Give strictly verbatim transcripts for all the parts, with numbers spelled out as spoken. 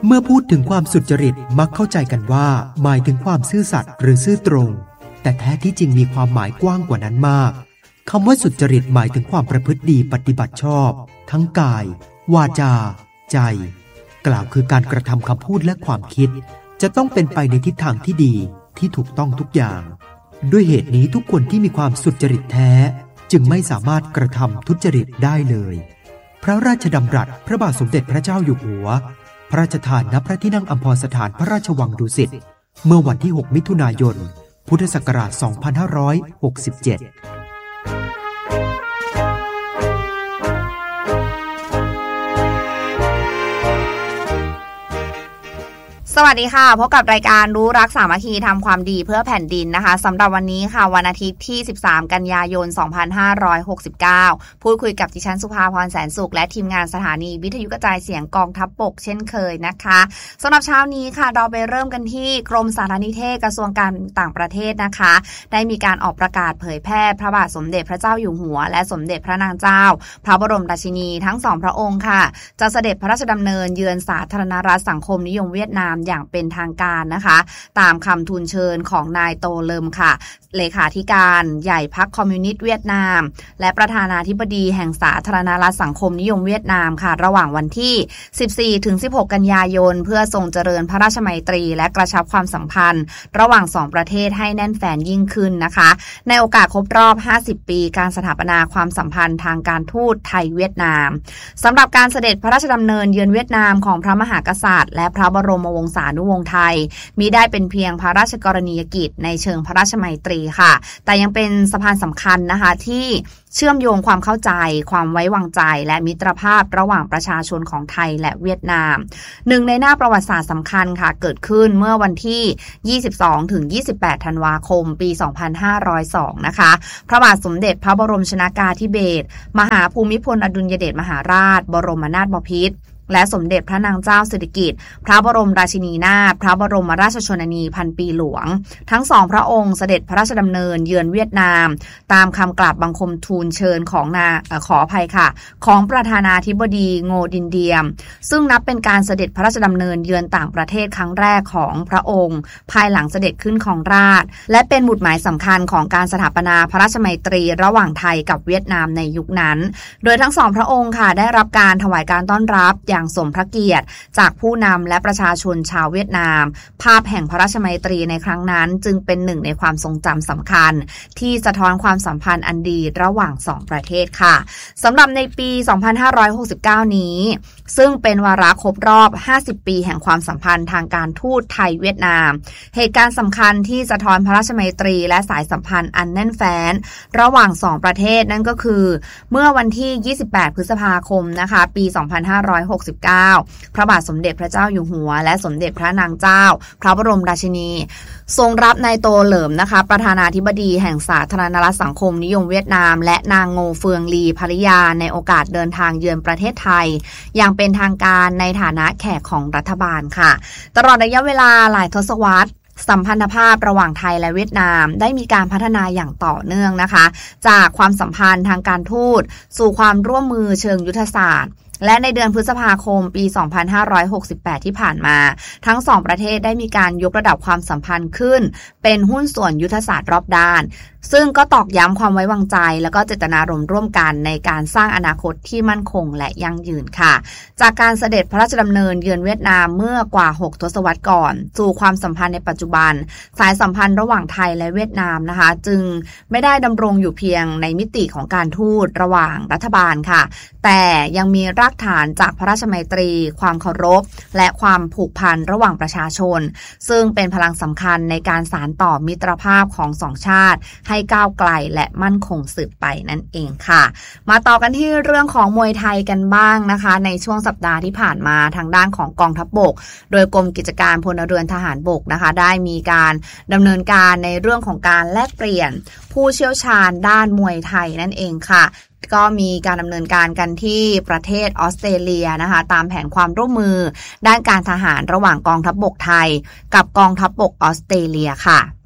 มื่อพูดถึงความสุจริตมักเข้าใจกันว่าหมายถึงความซื่อสัตย์หรือซื่อตรงแต่แท้ที่จริงมีความหมายกว้างกว่านั้นมากคำว่าสุจริตหมายถึงความประพฤติดีปฏิบัติชอบทั้งกายวาจาใจกล่าวคือการกระทำคำพูดและความคิดจะต้องเป็นไปในทิศทางที่ดีที่ถูกต้องทุกอย่างด้วยเหตุนี้ทุกคนที่มีความสุจริตแท้จึงไม่สามารถกระทำทุจริตได้เลยพระราชดำรัสพระบาทสมเด็จพระเจ้าอยู่หัวพระราชทานณพระที่นั่งอัมพรสถานพระราชวังดุสิตเมื่อวันที่หกมิถุนายนพุทธศักราชสองพันห้าร้อยหกสิบเจ็ดสวัสดีค่ะพบกับรายการรู้รักสามัคคีทำความดีเพื่อแผ่นดินนะคะสำหรับวันนี้ค่ะวันอาทิตย์ที่สิบสามกันยายนสองพันห้าร้อยหกสิบเก้าพูดคุยกับดิฉันสุภาพรแสนสุขและทีมงานสถานีวิทยุกระจายเสียงกองทัพบกเช่นเคยนะคะสำหรับเช้านี้ค่ะเราไปเริ่มกันที่กรมสารนิเทศกระทรวงการต่างประเทศนะคะได้มีการออกประกาศเผยแพร่พระบาทสมเด็จพระเจ้าอยู่หัวและสมเด็จพระนางเจ้าพระบรมราชินีทั้งสองพระองค์ค่ะจะเสด็จพระราชดำเนินเยือนสาธารณรัฐสังคมนิยมเวียดนามอย่างเป็นทางการนะคะตามคำทูลเชิญของนายโตเลิมค่ะเลขาธิการใหญ่พรรคคอมมิวนิสต์เวียดนามและประธานาธิบดีแห่งสาธารณรัฐสังคมนิยมเวียดนามค่ะระหว่างวันที่สิบสี่ถึงสิบหกกันยายนเพื่อทรงเจริญพระราชมัยตรีและกระชับความสัมพันธ์ระหว่างสองประเทศให้แน่นแฟ้นยิ่งขึ้นนะคะในโอกาสครบรอบห้าสิบปีการสถาปนาความสัมพันธ์ทางการทูตไทยเวียดนามสำหรับการเสด็จพระราชดำเนินเยือนเวียดนามของพระมหากษัตริย์และพระบรมวงศานุวงศ์ไทยมิได้เป็นเพียงพระราชกรณียกิจในเชิงพระราชมัยตรีค่ะแต่ยังเป็นสะพานสำคัญนะคะที่เชื่อมโยงความเข้าใจความไว้วางใจและมิตรภาพระหว่างประชาชนของไทยและเวียดนามหนึ่งในหน้าประวัติศาสตร์สำคัญค่ะเกิดขึ้นเมื่อวันที่ยี่สิบสองถึงยี่สิบแปดธันวาคมปีสองพันห้าร้อยสองนะคะพระบาทสมเด็จพระบรมชนกาธิเบศรมหาภูมิพลอดุลยเดชมหาราชบรมนาถบพิตรและสมเด็จพระนางเจ้าสิริกิติ์พระบรมราชินีนาถพระบรมราชชนนีพันปีหลวงทั้งสองพระองค์เสด็จพระราชดำเนินเยือนเวียดนามตามคำกราบบังคมทูลเชิญของนาขออภัยค่ะของประธานาธิบดีโงดินเดียมซึ่งนับเป็นการเสด็จพระราชดำเนินเยือนต่างประเทศครั้งแรกของพระองค์ภายหลังเสด็จขึ้นครองราชย์และเป็นหมุดหมายสำคัญของการสถาปนาพระราชมัยตรีระหว่างไทยกับเวียดนามในยุคนั้นโดยทั้งสองพระองค์ค่ะได้รับการถวายการต้อนรับอย่างสมพระเกียรติจากผู้นำและประชาชนชาวเวียดนามภาพแห่งพระราชมัยตรีในครั้งนั้นจึงเป็นหนึ่งในความทรงจำสำคัญที่สะท้อนความสัมพันธ์อันดีระหว่างสองประเทศค่ะสำหรับในปีสองพันห้าร้อยหกสิบเก้านี้ซึ่งเป็นวาระครบรอบห้าสิบปีแห่งความสัมพันธ์ทางการทูตไทยเวียดนามเหตุการณ์สำคัญที่สะท้อนพระราชมัยตรีและสายสัมพันธ์อันแน่นแฟ้นระหว่างสองประเทศนั่นก็คือเมื่อวันที่ยี่สิบแปดพฤษภาคมนะคะปีสองพันห้าร้อยหกสิบเก้าพระบาทสมเด็จพระเจ้าอยู่หัวและสมเด็จพระนางเจ้าพระบรมราชินีทรงรับนายโตเหลิมนะคะประธานาธิบดีแห่งสาธารณรัฐสังคมนิยมเวียดนามและนางโงเฟืองลีภริยาในโอกาสเดินทางเยือนประเทศไทยอย่างเป็นทางการในฐานะแขกของรัฐบาลค่ะตลอดระยะเวลาหลายทศวรรษสัมพันธภาพระหว่างไทยและเวียดนามได้มีการพัฒนาอย่างต่อเนื่องนะคะจากความสัมพันธ์ทางการทูตสู่ความร่วมมือเชิงยุทธศาสตร์และในเดือนพฤษภาคมปีสองพันห้าร้อยหกสิบแปดที่ผ่านมาทั้งสองประเทศได้มีการยกระดับความสัมพันธ์ขึ้นเป็นหุ้นส่วนยุทธศาสตร์รอบด้านซึ่งก็ตอกย้ำความไว้วางใจและก็เจตนารมณ์ร่วมกันในการสร้างอนาคตที่มั่นคงและยั่งยืนค่ะจากการเสด็จพระราชดำเนินเยือนเวียดนามเมื่อกว่าหกทศวรรษก่อนสู่ความสัมพันธ์ในปัจจุบันสายสัมพันธ์ระหว่างไทยและเวียดนามนะคะจึงไม่ได้ดำรงอยู่เพียงในมิติของการทูตระหว่างรัฐบาลค่ะแต่ยังมีรากฐานจากพระราชมัยตรีความเคารพและความผูกพันระหว่างประชาชนซึ่งเป็นพลังสำคัญในการสานต่อมิตรภาพของสองชาติให้ก้าวไกลและมั่นคงสืบไปนั่นเองค่ะมาต่อกันที่เรื่องของมวยไทยกันบ้างนะคะในช่วงสัปดาห์ที่ผ่านมาทางด้านของกองทัพบกโดยกรมกิจการพลเรือนทหารบกนะคะได้มีการดำเนินการในเรื่องของการแลกเปลี่ยนผู้เชี่ยวชาญด้านมวยไทยนั่นเองค่ะก็มีการดำเนินการกันที่ประเทศออสเตรเลียนะคะตามแผนความร่วมมือด้านการทหารระหว่างกองทัพบกไทยกับกองทัพบกออสเตรเลียค่ะ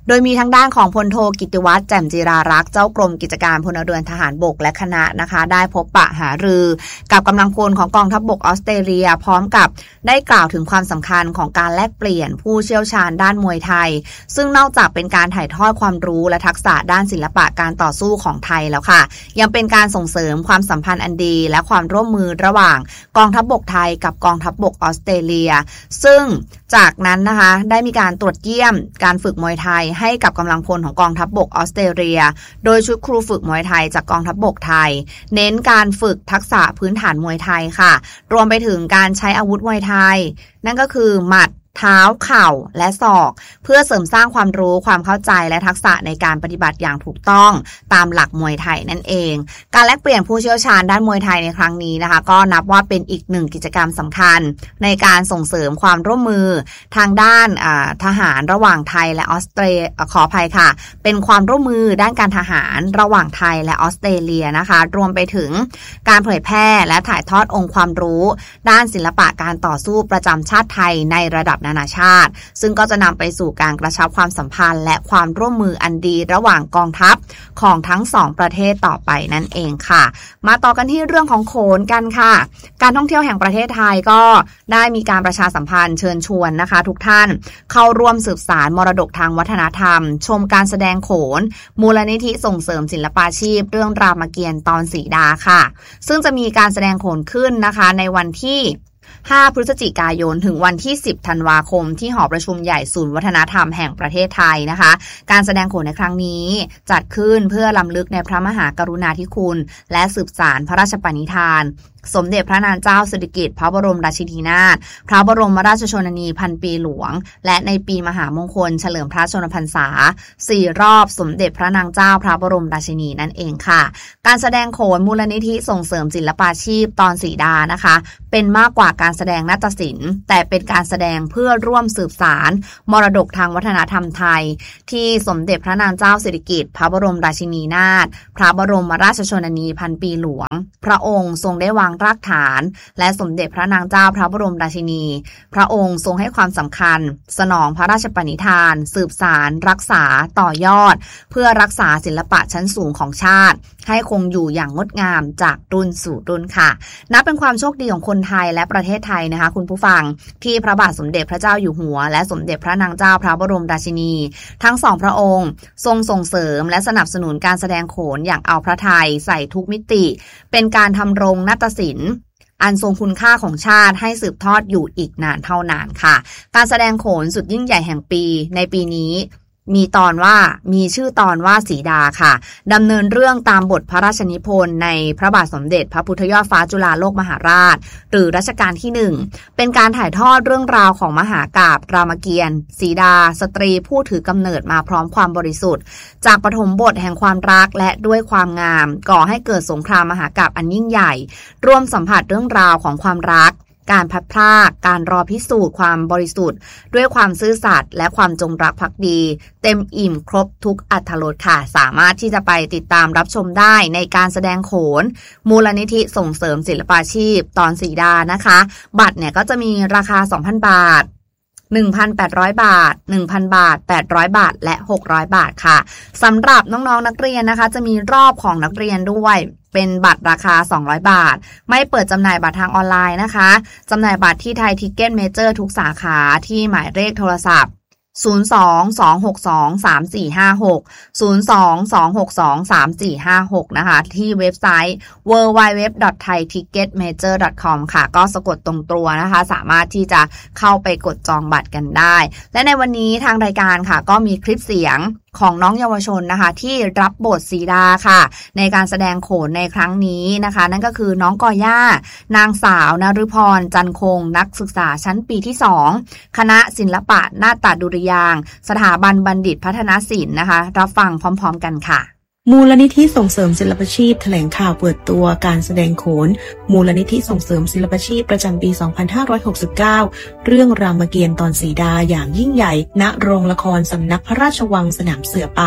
โดยมีทางด้านของพลโทกิตติวัฒน์แจ่มจีรารักษ์เจ้ากรมกิจการพลเรือนทหารบกและคณะนะคะได้พบปะหารือกับกำลังพลของกองทัพบกออสเตรเลียพร้อมกับได้กล่าวถึงความสำคัญของการแลกเปลี่ยนผู้เชี่ยวชาญด้านมวยไทยซึ่งนอกจากเป็นการถ่ายทอดความรู้และทักษะด้านศิลปะการต่อสู้ของไทยแล้วค่ะยังเป็นการส่งเสริมความสัมพันธ์อันดีและความร่วมมือระหว่างกองทัพบกไทยกับกองทัพบกออสเตรเลียซึ่งจากนั้นนะคะได้มีการตรวจเยี่ยมการฝึกมวยไทยให้กับกำลังพลของกองทัพบกออสเตรเลียโดยชุดครูฝึกมวยไทยจากกองทัพบกไทยเน้นการฝึกทักษะพื้นฐานมวยไทยค่ะรวมไปถึงการใช้อาวุธมวยไทยนั่นก็คือหมัดเท้าเข่าและศอกเพื่อเสริมสร้างความรู้ความเข้าใจและทักษะในการปฏิบัติอย่างถูกต้องตามหลักมวยไทยนั่นเองการแลกเปลี่ยนผู้เชี่ยวชาญด้านมวยไทยในครั้งนี้นะคะก็นับว่าเป็นอีกหนึ่งกิจกรรมสำคัญในการส่งเสริมความร่วมมือทางด้านทหารระหว่างไทยและออสเตรเลียขออภัยค่ะเป็นความร่วมมือด้านการทหารระหว่างไทยและออสเตรเลียนะคะรวมไปถึงการเผยแพร่และถ่ายทอดองค์ความรู้ด้านศิลปะการต่อสู้ประจำชาติไทยในระดับนานาชาติซึ่งก็จะนำไปสู่การกระชับความสัมพันธ์และความร่วมมืออันดีระหว่างกองทัพของทั้งสองประเทศต่อไปนั่นเองค่ะมาต่อกันที่เรื่องของโขนกันค่ะการท่องเที่ยวแห่งประเทศไทยก็ได้มีการประชาสัมพันธ์เชิญชวนนะคะทุกท่านเข้าร่วมสืบสานมรดกทางวัฒนธรรมชมการแสดงโขนมูลนิธิส่งเสริมศิลปาชีพเรื่องรามเกียรติ์ตอนสีดาค่ะซึ่งจะมีการแสดงโขนขึ้นนะคะในวันที่ห้าพฤศจิกายนถึงวันที่สิบธันวาคมที่หอประชุมใหญ่ศูนย์วัฒนธรรมแห่งประเทศไทยนะคะการแสดงโขนในครั้งนี้จัดขึ้นเพื่อรำลึกในพระมหากรุณาธิคุณและสืบสานพระราชปณิธานสมเด็จพระนางเจ้าสิริกิติ์พระบรมราชินีนาถพระบรมราชชนนีพันปีหลวงและในปีมหามงคลเฉลิมพระชนมพรรษาสี่รอบสมเด็จพระนางเจ้าพระบรมราชินีนั่นเองค่ะการแสดงโขนมูลนิธิส่งเสริมศิลปาชีพตอนสีดานะคะเป็นมากกว่าการแสดงนาฏศิลป์แต่เป็นการแสดงเพื่อร่วมสืบสานมรดกทางวัฒนธรรมไทยที่สมเด็จพระนางเจ้าสิริกิติ์พระบรมราชินีนาถพระบรมราชชนนีพันปีหลวงพระองค์ทรงได้วางรากฐานและสมเด็จพระนางเจ้าพระบรมราชินีพระองค์ทรงให้ความสำคัญสนองพระราชปณิธานสืบสานรักษาต่อยอดเพื่อรักษาศิลปะชั้นสูงของชาติให้คงอยู่อย่างงดงามจากรุ่นสู่รุ่นค่ะนับเป็นความโชคดีของคนไทยและประเทศไทยนะคะคุณผู้ฟังที่พระบาทสมเด็จพระเจ้าอยู่หัวและสมเด็จพระนางเจ้าพระบรมราชินีทั้งสองพระองค์ทรงส่งเสริมและสนับสนุนการแสดงโขนอย่างเอาพระทัยใส่ทุกมิติเป็นการทำรงนาฏศิลป์อันทรงคุณค่าของชาติให้สืบทอดอยู่อีกนานเท่านานค่ะการแสดงโขนสุดยิ่งใหญ่แห่งปีในปีนี้มีตอนว่ามีชื่อตอนว่าสีดาค่ะดำเนินเรื่องตามบทพระราชนิพนธ์ในพระบาทสมเด็จพระพุทธยอดฟ้าจุฬาโลกมหาราชหรือรัชกาลที่หนึ่งเป็นการถ่ายทอดเรื่องราวของมหากาพย์รามเกียรติ์สีดาสตรีผู้ถือกำเนิดมาพร้อมความบริสุทธิ์จากปฐมบทแห่งความรักและด้วยความงามก่อให้เกิดสงครามมหากาพย์อันยิ่งใหญ่ร่วมสัมผัสเรื่องราวของความรักการพัดพรากการรอพิสูจน์ความบริสุทธิ์ด้วยความซื่อสัตย์และความจงรักภักดีเต็มอิ่มครบทุกอรรถรสค่ะสามารถที่จะไปติดตามรับชมได้ในการแสดงโขนมูลนิธิส่งเสริมศิลปาชีพตอนสีดานะคะบัตรเนี่ยก็จะมีราคา สองพัน บาทหนึ่งพันแปดร้อย บาท หนึ่งพัน บาท แปดร้อย บาทและหกร้อยบาทค่ะสำหรับน้องๆ นักเรียนนะคะจะมีรอบของนักเรียนด้วยเป็นบัตรราคาสองร้อยบาทไม่เปิดจำหน่ายบัตรทางออนไลน์นะคะจำหน่ายบัตรที่ไทยทิกเก็ตเมเจอร์ทุกสาขาที่หมายเลขโทรศัพท์ศูนย์ สอง สอง หก สอง สาม สี่ ห้า หก ศูนย์ สอง สอง หก สอง สาม สี่ ห้า หกนะคะที่เว็บไซต์ ดับเบิลยู ดับเบิลยู ดับเบิลยู ดอท ไทย ทิกเก็ต เมเจอร์ ดอท คอม ค่ะก็สะกดตรงตัวนะคะสามารถที่จะเข้าไปกดจองบัตรกันได้และในวันนี้ทางรายการค่ะก็มีคลิปเสียงของน้องเยาวชนนะคะที่รับบทสีดาค่ะในการแสดงโขนในครั้งนี้นะคะนั่นก็คือน้องกอย่านางสาวนฤพรจันคงนักศึกษาชั้นปีที่สองคณะศิลปะนาฏดุริยางค์สถาบันบัณฑิตพัฒนศิลป์นะคะรับฟังพร้อมๆกันค่ะมูลนิธิส่งเสริมศิลปาชีพแถลงข่าวเปิดตัวการแสดงโขนมูลนิธิส่งเสริมศิลปาชีพประจำปี สองพันห้าร้อยหกสิบเก้า เรื่องรามเกียรติ์ตอนสีดาอย่างยิ่งใหญ่ณโรงละครสำนักพระราชวังสนามเสือป่า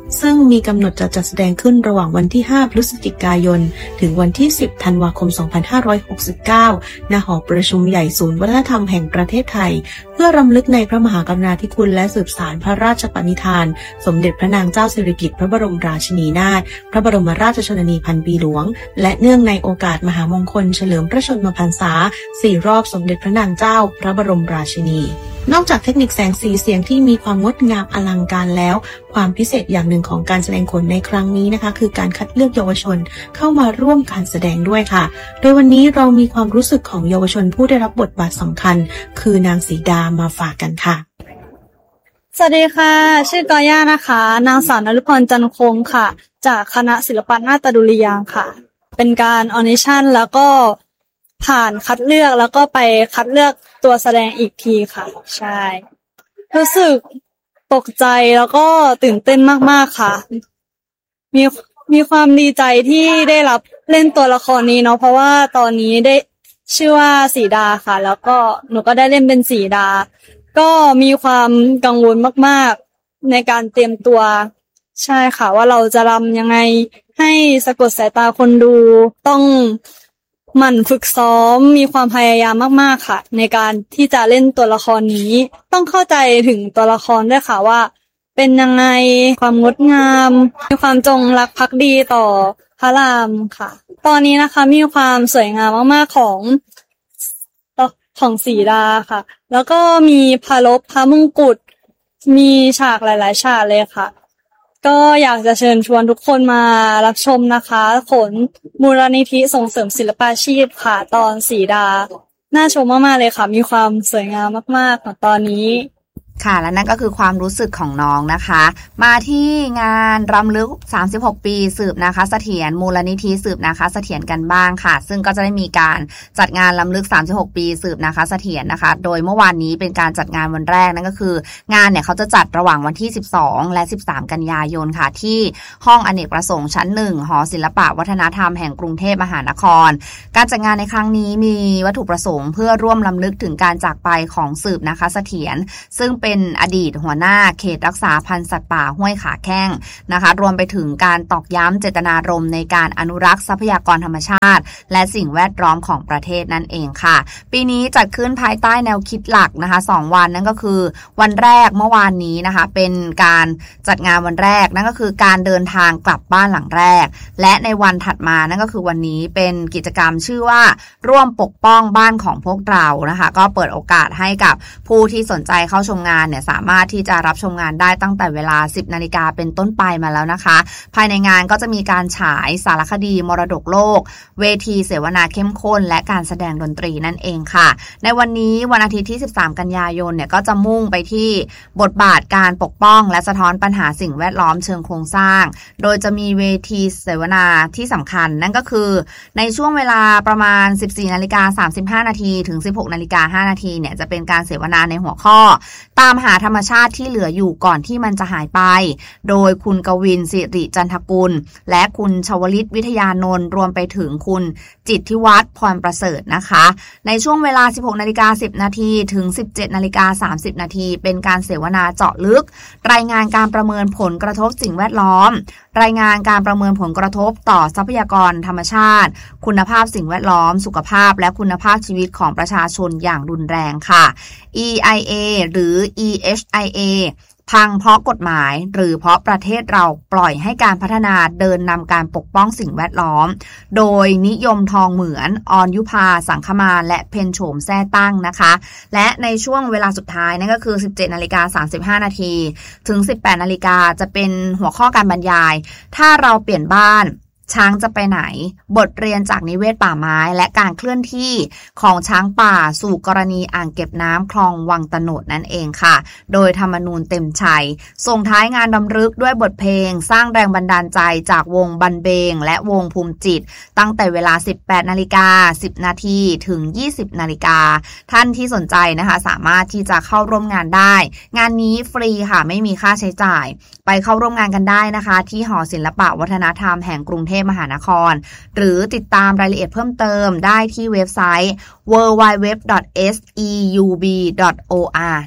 ซึ่งมีกำหนดจะจัดแสดงขึ้นระหว่างวันที่ห้าพฤศจิกายนถึงวันที่สิบธันวาคมสองพันห้าร้อยหกสิบเก้าณหอประชุมใหญ่ศูนย์วัฒนธรรมแห่งประเทศไทยเพื่อรำลึกในพระมหากรุณาธิคุณและสืบสานพระราชปณิธานสมเด็จพระนางเจ้าสิริกิติ์พระบรมราชินีนาถพระบรมราชชนนีพันปีหลวงและเนื่องในโอกาสมหามงคลเฉลิมพระชนมพรรษาสี่รอบสมเด็จพระนางเจ้าพระบรมราชินีนอกจากเทคนิคแสงสีเสียงที่มีความงดงามอลังการแล้วความพิเศษอย่างหนึ่งของการแสดงโขนในครั้งนี้นะคะคือการคัดเลือกเยาวชนเข้ามาร่วมการแสดงด้วยค่ะโดยวันนี้เรามีความรู้สึกของเยาวชนผู้ได้รับบทบาทสำคัญคือนางสีดามาฝากกันค่ะสวัสดีค่ะชื่อกอย่านะคะนางสาวนฤพรจันทร์คงค่ะจากคณะศิลปะนาฏดุริยางค์ค่ะเป็นการออดิชั่นแล้วก็ผ่านคัดเลือกแล้วก็ไปคัดเลือกตัวแสดงอีกทีค่ะใช่รู้สึกตกใจแล้วก็ตื่นเต้นมากๆค่ะมีมีความดีใจที่ได้รับเล่นตัวละครนี้เนาะเพราะว่าตอนนี้ได้ชื่อว่าสีดาค่ะแล้วก็หนูก็ได้เล่นเป็นสีดาก็มีความกังวลมากๆในการเตรียมตัวใช่ค่ะว่าเราจะรำยังไงให้สะกดสายตาคนดูต้องหมั่นฝึกซ้อมมีความพยายามมากๆค่ะในการที่จะเล่นตัวละครนี้ต้องเข้าใจถึงตัวละครด้วยค่ะว่าเป็นยังไงความงดงามมีความจงรักภักดีต่อพระรามค่ะตอนนี้นะคะมีความสวยงามมากๆของของสีดาค่ะแล้วก็มีพระลบพระมงกุฎมีฉากหลายๆฉากเลยค่ะก็อยากจะเชิญชวนทุกคนมารับชมนะคะโขนมูลนิธิส่งเสริมศิลปาชีพค่ะตอนสีดาน่าชมมากๆเลยค่ะมีความสวยงามมากๆของตอนนี้ค่ะและนั่นก็คือความรู้สึกของน้องนะคะมาที่งานรำลึกสามสิบหกปีสืบนะคะเสถียรมูลนิธิสืบนะคะเสถียรกันบ้างค่ะซึ่งก็จะได้มีการจัดงานรำลึกสามสิบหกปีสืบนะคะเสถียรนะคะโดยเมื่อวานนี้เป็นการจัดงานวันแรกนั่นก็คืองานเนี่ยเขาจะจัดระหว่างวันที่สิบสองและสิบสามกันยายนค่ะที่ห้องอเนกประสงค์ชั้นหนึ่งหอศิลปะวัฒนธรรมแห่งกรุงเทพมหานครการจัดงานในครั้งนี้มีวัตถุประสงค์เพื่อร่วมรำลึกถึงการจากไปของสืบนะคะเสถียรซึ่งเป็นเป็นอดีตหัวหน้าเขตรักษาพันธุ์สัตว์ป่าห้วยขาแข้งนะคะรวมไปถึงการตอกย้ำเจตนารมณ์ในการอนุรักษ์ทรัพยากรธรรมชาติและสิ่งแวดล้อมของประเทศนั่นเองค่ะปีนี้จัดขึ้นภายใต้แนวคิดหลักนะคะสองวันนั่นก็คือวันแรกเมื่อวานนี้นะคะเป็นการจัดงานวันแรกนั่นก็คือการเดินทางกลับบ้านหลังแรกและในวันถัดมานั่นก็คือวันนี้เป็นกิจกรรมชื่อว่าร่วมปกป้องบ้านของพวกเรานะคะก็เปิดโอกาสให้กับผู้ที่สนใจเข้าชมงานเนี่ยสามารถที่จะรับชมงานได้ตั้งแต่เวลา สิบนาฬิกาเป็นต้นไปมาแล้วนะคะภายในงานก็จะมีการฉายสารคดีมรดกโลกเวทีเสวนาเข้มข้นและการแสดงดนตรีนั่นเองค่ะในวันนี้วันอาทิตย์ที่สิบสามกันยายนเนี่ยก็จะมุ่งไปที่บทบาทการปกป้องและสะท้อนปัญหาสิ่งแวดล้อมเชิงโครงสร้างโดยจะมีเวทีเสวนาที่สำคัญนั่นก็คือในช่วงเวลาประมาณ สิบสี่นาฬิกาสามสิบห้านาทีถึง สิบหกนาฬิกาห้านาทีเนี่ยจะเป็นการเสวนาในหัวข้อตามหาธรรมชาติที่เหลืออยู่ก่อนที่มันจะหายไปโดยคุณกวินสิริจันทกุลและคุณชวลิตวิทยานนท์รวมไปถึงคุณจิตทิวัฒน์พรประเสริฐนะคะในช่วงเวลา สิบหกนาฬิกาสิบนาทีถึง สิบเจ็ดนาฬิกาสามสิบนาทีเป็นการเสวนาเจาะลึกรายงานการประเมินผลกระทบสิ่งแวดล้อมรายงานการประเมินผลกระทบต่อทรัพยากรธรรมชาติคุณภาพสิ่งแวดล้อมสุขภาพและคุณภาพชีวิตของประชาชนอย่างรุนแรงค่ะ อี ไอ เอ หรือ อี เอช ไอ เอพังเพราะกฎหมายหรือเพราะประเทศเราปล่อยให้การพัฒนาเดินนำการปกป้องสิ่งแวดล้อมโดยนิยมทองเหมือนออนยุพาสังคมานและเพนโฉมแท้ตั้งนะคะและในช่วงเวลาสุดท้ายนั่นก็คือ สิบเจ็ดนาฬิกาสามสิบห้านาทีถึง สิบแปดนาฬิกาจะเป็นหัวข้อการบรรยายถ้าเราเปลี่ยนบ้านช้างจะไปไหนบทเรียนจากนิเวศป่าไม้และการเคลื่อนที่ของช้างป่าสู่กรณีอ่างเก็บน้ำคลองวังตโนดนั่นเองค่ะโดยธรรมนูญเต็มชัยส่งท้ายงานรำลึกด้วยบทเพลงสร้างแรงบันดาลใจจากวงบันเบงและวงภูมิจิตตั้งแต่เวลา สิบแปดนาฬิกาสิบนาทีถึง ยี่สิบนาฬิกาท่านที่สนใจนะคะสามารถที่จะเข้าร่วมงานได้งานนี้ฟรีค่ะไม่มีค่าใช้จ่ายไปเข้าร่วมงานกันได้นะคะที่หอศิลปะวัฒนธรรมแห่งกรุงเทพมหานครหรือติดตามรายละเอียดเพิ่มเติมได้ที่เว็บไซต์ ดับเบิลยู ดับเบิลยู ดับเบิลยู ดอท เอส อี ยู บี ดอท โอ อาร์ ดอท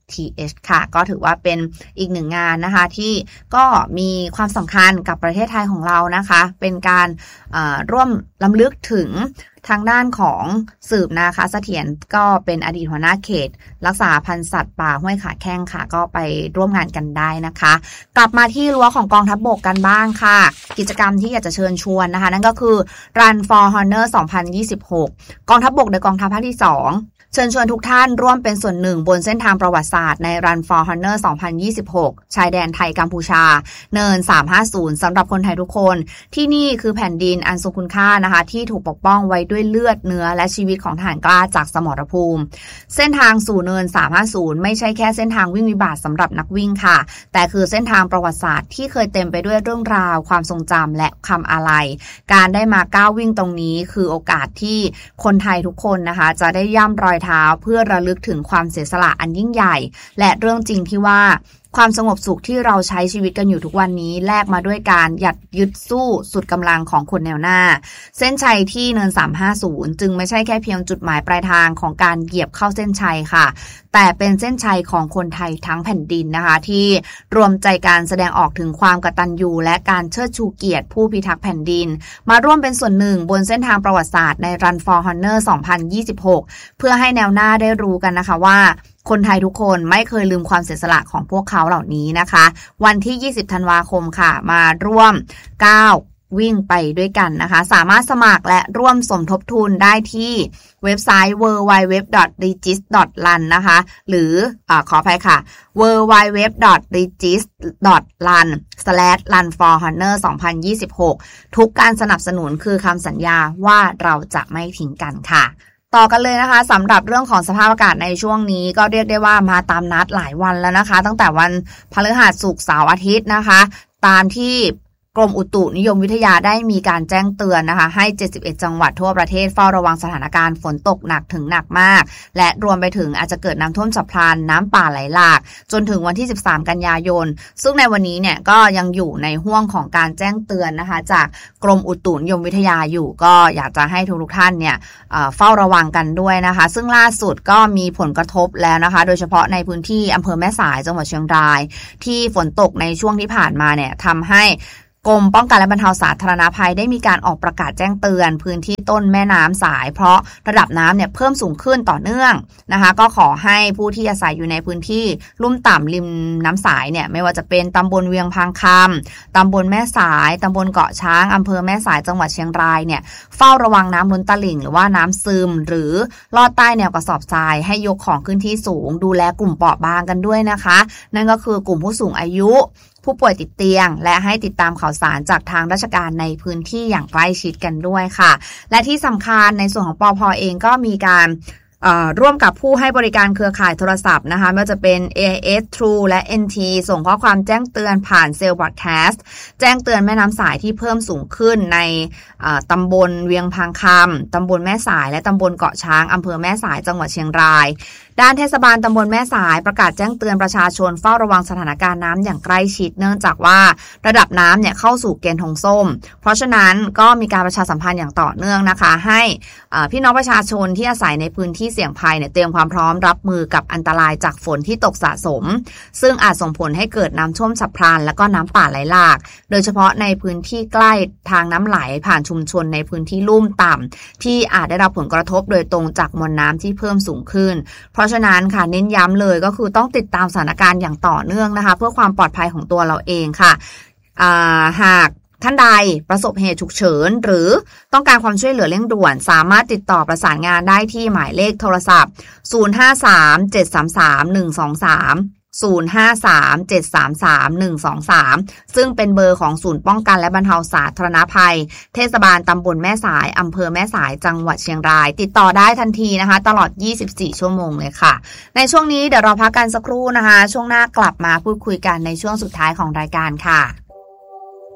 ที เอช ค่ะก็ถือว่าเป็นอีกหนึ่งงานนะคะที่ก็มีความสำคัญกับประเทศไทยของเรานะคะเป็นการร่วมรำลึกถึงทางด้านของสืบนาคเสถียรก็เป็นอดีตหัวหน้าเขตรักษาพันธุ์สัตว์ป่าห้วยขาแข้งค่ะก็ไปร่วมงานกันได้นะคะกลับมาที่รั้วของกองทัพบกกันบ้างค่ะกิจกรรมที่อยากจะเชิญชวนนะคะนั่นก็คือ Run for Honor สองพันยี่สิบหกกองทัพบกในกองทัพภาคที่สองเชิญชวนทุกท่านร่วมเป็นส่วนหนึ่งบนเส้นทางประวัติศาสตร์ใน Run for Honor สองพันยี่สิบหกชายแดนไทยกัมพูชาเนินสามห้าศูนย์สำหรับคนไทยทุกคนที่นี่คือแผ่นดินอันทรงคุณค่านะคะที่ถูกปกป้องไว้ด้วยเลือดเนื้อและชีวิตของทหารกล้าจากสมรภูมิเส้นทางสู่เนินสามห้าศูนย์ไม่ใช่แค่เส้นทางวิ่งวิบากสำหรับนักวิ่งค่ะแต่คือเส้นทางประวัติศาสตร์ที่เคยเต็มไปด้วยเรื่องราวความทรงจำและคำอาลัยการได้มาก้าววิ่งตรงนี้คือโอกาสที่คนไทยทุกคนนะคะจะได้ย่ำรอยเท้าเพื่อระลึกถึงความเสียสละอันยิ่งใหญ่และเรื่องจริงที่ว่าความสงบสุขที่เราใช้ชีวิตกันอยู่ทุกวันนี้แลกมาด้วยการหยัดยึดสู้สุดกำลังของคนแนวหน้าเส้นชัยที่เนินสามห้าศูนย์จึงไม่ใช่แค่เพียงจุดหมายปลายทางของการเหยียบเข้าเส้นชัยค่ะแต่เป็นเส้นชัยของคนไทยทั้งแผ่นดินนะคะที่รวมใจการแสดงออกถึงความกตัญญูและการเชิดชูเกียรติผู้พิทักษ์แผ่นดินมาร่วมเป็นส่วนหนึ่งบนเส้นทางประวัติศาสตร์ใน Run for Honor สองพันยี่สิบหกเพื่อให้แนวหน้าได้รู้กันนะคะว่าคนไทยทุกคนไม่เคยลืมความเสียสละของพวกเขาเหล่านี้นะคะวันที่ยี่สิบธันวาคมค่ะมาร่วมก้าววิ่งไปด้วยกันนะคะสามารถสมัครและร่วมสมทบทุนได้ที่เว็บไซต์ ดับเบิลยู ดับเบิลยู ดับเบิลยู ดอท รีจิส ดอท รัน นะคะหรืออ่าขออภัยค่ะ ดับเบิลยู ดับเบิลยู ดับเบิลยู ดอท รีจิส ดอท รัน สแลช รัน ฟอร์ ฮอนเนอร์ สองพันยี่สิบหกทุกการสนับสนุนคือคำสัญญาว่าเราจะไม่ทิ้งกันค่ะต่อกันเลยนะคะสำหรับเรื่องของสภาพอากาศในช่วงนี้ก็เรียกได้ว่ามาตามนัดหลายวันแล้วนะคะตั้งแต่วันพฤหัสศุกร์เสาร์อาทิตย์นะคะตามที่กรมอุตุนิยมวิทยาได้มีการแจ้งเตือนนะคะให้เจ็ดสิบเอ็ดจังหวัดทั่วประเทศเฝ้าระวังสถานการณ์ฝนตกหนักถึงหนักมากและรวมไปถึงอาจจะเกิดน้ำท่วมฉับพลันน้ำป่าไหลหลากจนถึงวันที่สิบสามกันยายนซึ่งในวันนี้เนี่ยก็ยังอยู่ในห่วงของการแจ้งเตือนนะคะจากกรมอุตุนิยมวิทยาอยู่ก็อยากจะให้ทุกท่านเนี่ยเฝ้าระวังกันด้วยนะคะซึ่งล่าสุดก็มีผลกระทบแล้วนะคะโดยเฉพาะในพื้นที่อำเภอแม่สายจังหวัดเชียงรายที่ฝนตกในช่วงที่ผ่านมาเนี่ยทำให้กรมป้องกันและบรรเทาสาธารณภัยได้มีการออกประกาศแจ้งเตือนพื้นที่ต้นแม่น้ำสายเพราะระดับน้ำเนี่ยเพิ่มสูงขึ้นต่อเนื่องนะคะก็ขอให้ผู้ที่อาศัยอยู่ในพื้นที่ลุ่มต่ำริมน้ำสายเนี่ยไม่ว่าจะเป็นตำบลเวียงพังคำตำบลแม่สายตำบลเกาะช้างอำเภอแม่สายจังหวัดเชียงรายเนี่ยเฝ้าระวังน้ำล้นตลิ่งหรือว่าน้ำซึมหรือลอดใต้แนวกระสอบทรายให้ยกของขึ้นที่สูงดูแลกลุ่มเปราะบางกันด้วยนะคะนั่นก็คือกลุ่มผู้สูงอายุผู้ป่วยติดเตียงและให้ติดตามข่าวสารจากทางราชการในพื้นที่อย่างใกล้ชิดกันด้วยค่ะและที่สำคัญในส่วนของปภ.เองก็มีการร่วมกับผู้ให้บริการเครือข่ายโทรศัพท์นะคะไม่ว่าจะเป็น เอ เอส True และ เอ็น ที ส่งข้อความแจ้งเตือนผ่านเซลล์บอดแคสต์แจ้งเตือนแม่น้ำสายที่เพิ่มสูงขึ้นในตำบลเวียงพังคำตำบลแม่สายและตำบลเกาะช้างอำเภอแม่สายจังหวัดเชียงรายด้านเทศบาลตำบลแม่สายประกาศแจ้งเตือนประชาชนเฝ้าระวังสถานการณ์น้ำอย่างใกล้ชิดเนื่องจากว่าระดับน้ำเนี่ยเข้าสู่เกณฑ์ธงส้มเพราะฉะนั้นก็มีการประชาสัมพันธ์อย่างต่อเนื่องนะคะให้พี่น้องประชาชนที่อาศัยในพื้นที่เสี่ยงภัยเนี่ยเตรียมความพร้อมรับมือกับอันตรายจากฝนที่ตกสะสมซึ่งอาจส่งผลให้เกิดน้ำท่วมฉับพลันและก็น้ำป่าไหลหลากโดยเฉพาะในพื้นที่ใกล้ทางน้ำไหลผ่านชุมชนในพื้นที่ลุ่มต่ำที่อาจได้รับผลกระทบโดยตรงจากมวลน้ำที่เพิ่มสูงขึ้นเพราะฉะนั้นค่ะเน้นย้ำเลยก็คือต้องติดตามสถานการณ์อย่างต่อเนื่องนะคะเพื่อความปลอดภัยของตัวเราเองค่ะหากท่านใดประสบเหตุฉุกเฉินหรือต้องการความช่วยเหลือเร่งด่วนสามารถติดต่อประสานงานได้ที่หมายเลขโทรศัพท์ศูนย์ ห้า สาม เจ็ด สาม สาม หนึ่ง สอง สาม ศูนย์ ห้า สาม เจ็ด สาม สาม หนึ่ง สอง สามซึ่งเป็นเบอร์ของศูนย์ป้องกันและบรรเทาสาธารณภัยเทศบาลตำบลแม่สายอำเภอแม่สายจังหวัดเชียงรายติดต่อได้ทันทีนะคะตลอดยี่สิบสี่ชั่วโมงเลยค่ะในช่วงนี้เดี๋ยวเราพักกันสักครู่นะคะช่วงหน้ากลับมาพูดคุยกันในช่วงสุดท้ายของรายการค่ะ